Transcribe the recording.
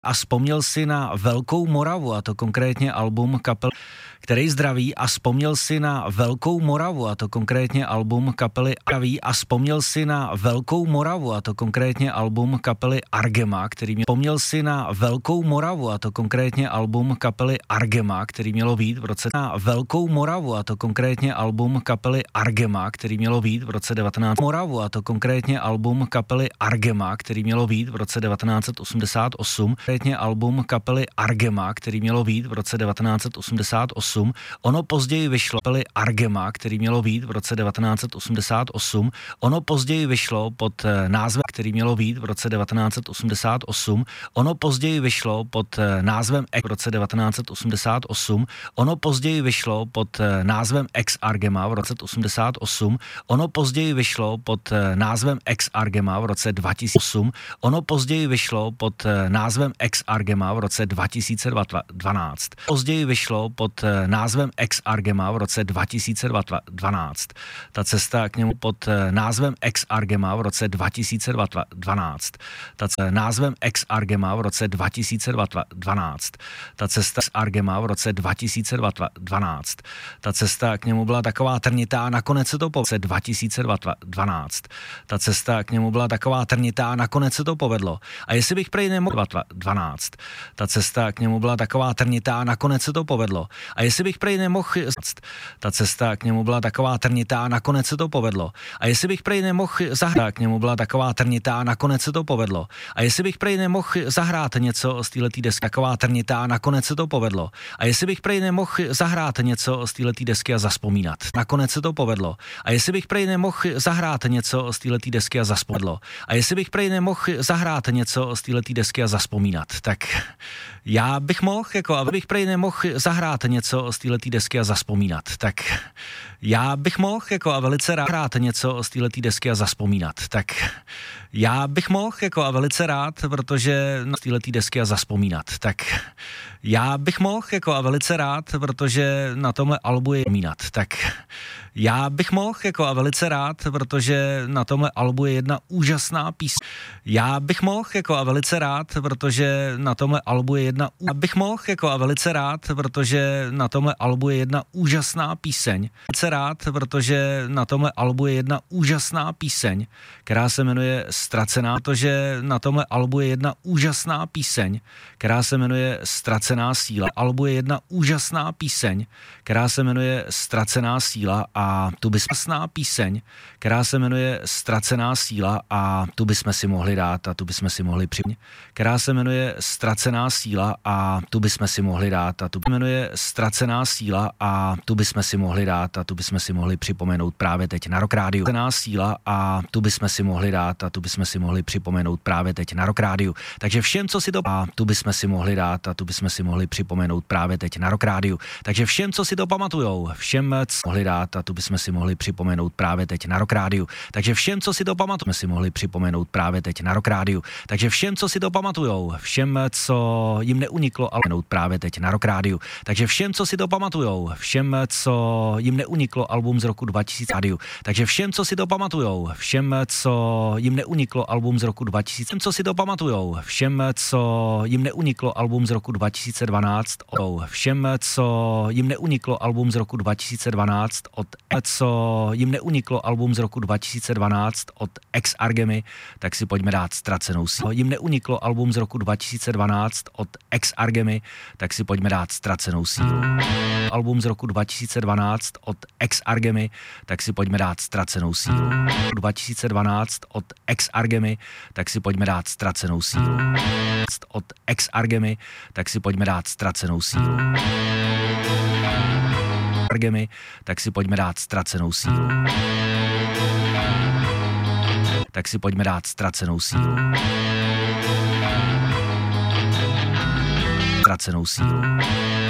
A vzpomněl si na Velkou Moravu, a to konkrétně album kapely, který zdraví, a vzpomněl si na Velkou Moravu, a to konkrétně album kapely Zdraví, a vzpomněl si na Velkou Moravu, a to konkrétně album kapely Argema, který měl, vzpomněl si na Velkou Moravu, a to konkrétně album kapely Argema, který mělo být v roce na Velkou Moravu, a to konkrétně album kapely Argema, který mělo být v roce 19 Moravu, a to konkrétně album kapely Argema, který mělo být v roce 1988, konkrétně album kapely Argema, který mělo být v roce 1988. Ono později vyšlo kapely Argema, který mělo být v roce 1988. Ono později vyšlo pod názvem, který mělo být v roce 1988. Ono později vyšlo pod názvem v roce 1988. Ono později vyšlo pod názvem Ex Argema v roce 1988. Ono později vyšlo pod názvem Ex Argema v roce 2008. Ono později vyšlo pod názvem Ex Argema v roce 2012. Později vyšlo pod názvem Ex Argema v roce 2012. Ta cesta k němu pod názvem Ex Argema v roce 2012. Ta názvem Ex Argema v roce 2012. Ta cesta s Argema v roce 2012. Ta cesta k němu byla taková trnitá, nakonec se to povedlo. 2012. Ta cesta k němu byla taková trnitá, nakonec se to povedlo. A jestli bych prej nemohl 12. Ta cesta k němu byla taková trnitá, nakonec se to povedlo. A jestli bych prej nemohl, ta cesta k němu byla taková trnitá, nakonec se to povedlo. A jestli bych prej nemohl zahrát, k němu byla taková trnitá, nakonec se to povedlo. A jestli bych prej nemohl zahrát něco z téhletý desky, taková trnitá, nakonec se to povedlo. A jestli bych prej nemohl zahrát něco z téhletý desky a zaspomínat, nakonec se to povedlo. A jestli bych prej nemohl zahrát něco z téhletý desky a zaspomínat. A jestli bych prej nemohl zahrát něco z téhletý desky a zaspomínat, tak já bych mohl, jako, abych prej nemohl zahrát něco z téhletý desky a zaspomínat, tak já bych mohl, jako, a velice rád hrát něco z téhletý desky a zaspomínat, tak já bych mohl, jako, a velice rád, protože z téhletý desky a zaspomínat, tak já bych mohl, jako, a velice rád, protože na tomhle albu je vzpomínat, tak já bych mohl, jako, a velice rád, protože na tomhle albu je jedna úžasná píseň. Já bych mohl, jako, a velice rád, protože na tomhle albu je jedna bych mohl, jako, a velice rád, protože na tomhle albu je jedna úžasná píseň. Velice rád, protože na tomhle albu je jedna úžasná píseň, která se jmenuje Ztracená, protože na tomhle albu je jedna úžasná píseň, která se jmenuje Ztracená síla. Albu je jedna úžasná píseň, která se jmenuje Ztracená síla, a tu bychom píseň, která se jmenuje Ztracená síla, a tu bychom si mohli dát a tu bychom si mohli připomínat, která se jmenuje Ztracená síla, a tu bychom si mohli dát a tu jmenuje Ztracená síla, a tu bychom si mohli dát a tu bychom si mohli připomenout právě teď na Rock Rádiu. Ztracená síla, a tu bychom si mohli dát a tu bychom si mohli připomenout právě teď na Rock Rádiu. Takže všem, co si to a tu bychom si mohli dát a tu bychom si mohli připomenout právě teď na Rock Rádiu. Takže všem, co si to pamatujou, všem, co mohli dát a tu bychom si mohli připomenout právě teď na Rock Rádiu. Takže všem, co si to pamatujou, si mohli připomenout právě teď na Rock Rádiu. Takže všem, co si to pamatujou, všem, co jim neuniklo, ale právě teď na Rock Rádiu. Takže všem, co si to pamatujou, všem, co jim neuniklo album z roku 2000 rádiu. Takže všem, co si to pamatujou, všem, co jim neuniklo album z roku 2000, co si to pamatujou, všem, co jim neuniklo album z roku 2012, všem, co jim neuniklo album z roku 2012 od co jim neuniklo album z roku 2012 od Ex Argemy, tak si pojďme dát Ztracenou sílu. Jim neuniklo album z roku 2012 od Ex Argemy, tak si pojďme dát Ztracenou sílu. Album z roku 2012 od Ex Argemy, tak si pojďme dát Ztracenou sílu. 2012 od Ex Argemy, tak si pojďme dát Ztracenou sílu. Od Ex Argemy, tak si pojďme dát Ztracenou sílu. Argemy, tak si pojďme dát Ztracenou sílu. Tak si pojďme dát Ztracenou sílu. Ztracenou sílu.